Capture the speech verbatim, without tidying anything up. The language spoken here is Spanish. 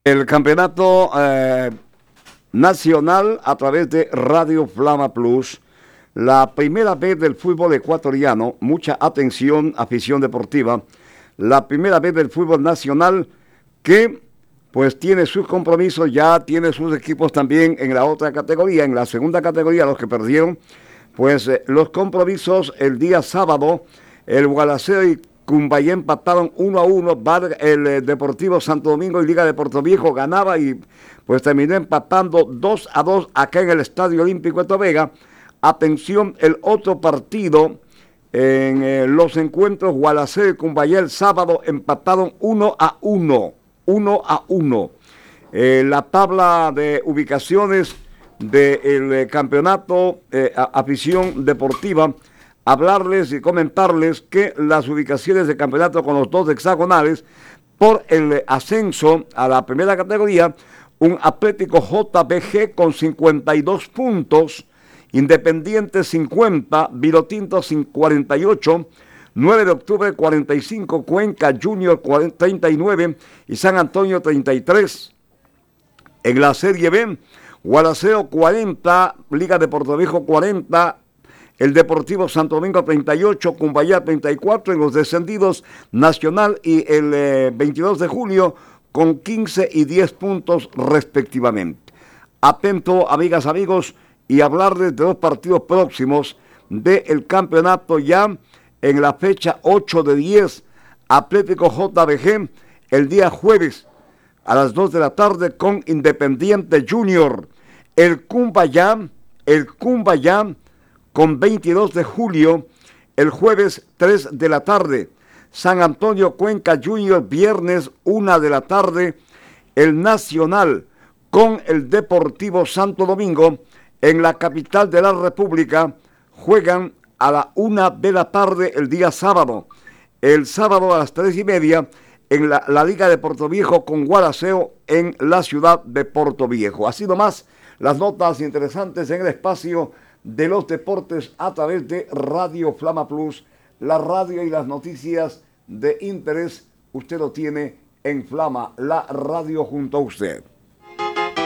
El campeonato eh, nacional a través de Radio Flama Plus, la primera vez del fútbol ecuatoriano, mucha atención, afición deportiva, la primera vez del fútbol nacional que pues tiene sus compromisos, ya tiene sus equipos también en la otra categoría, en la segunda categoría, los que perdieron, pues eh, los compromisos el día sábado, el Gualaceo y Cumbayá empataron uno a uno, el eh, Deportivo Santo Domingo y Liga de Puerto Viejo ganaba y pues terminó empatando dos a dos acá en el Estadio Olímpico de Tobega. Atención, el otro partido en eh, los encuentros Gualaceo y Cumbayá el sábado empataron uno a uno, uno a uno. Eh, la tabla de ubicaciones del eh, campeonato eh, afición deportiva, hablarles y comentarles que las ubicaciones de campeonato con los dos hexagonales por el ascenso a la primera categoría, un Atlético J B G con cincuenta y dos puntos, Independiente cincuenta, Vinotinto cuarenta y ocho, nueve de octubre cuarenta y cinco, Cuenca Junior treinta y nueve y San Antonio treinta y tres. En la Serie B, Gualaceo cuarenta, Liga de Puerto Viejo cuarenta, el Deportivo Santo Domingo treinta y ocho, Cumbayá treinta y cuatro, en los descendidos Nacional y el eh, veintidós de julio con quince y diez puntos respectivamente. Atento, amigas, amigos, y hablarles de los partidos próximos del campeonato ya en la fecha ocho de diez, Atlético J B G el día jueves a las dos de la tarde con Independiente Junior, el Cumbayá, el Cumbayá con veintidós de julio, el jueves tres de la tarde, San Antonio Cuenca Junior, viernes una de la tarde, el Nacional con el Deportivo Santo Domingo, en la capital de la República, juegan a la una de la tarde el día sábado, el sábado a las tres y media, en la, la Liga de Puerto Viejo con Gualaceo en la ciudad de Puerto Viejo. Así nomás, las notas interesantes en el espacio de los deportes a través de Radio Flama Plus, la radio y las noticias de interés, usted lo tiene en Flama, la radio junto a usted.